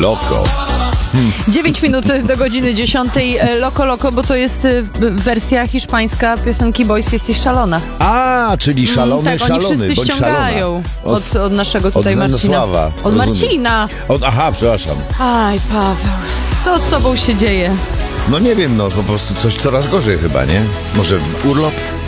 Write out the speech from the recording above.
Loco. 9 minut do godziny 10. Loco Loco, bo to jest wersja hiszpańska piosenki Boys, jesteś szalona. A, czyli szalony, tak, szalony, oni wszyscy bądź ściągają szalona. od naszego tutaj od Marcina. Zemysława, Od rozumiem. Marcina. Aha, przepraszam. Aj, Paweł, co z tobą się dzieje? No nie wiem, no po prostu coś coraz gorzej chyba, nie? Może urlop?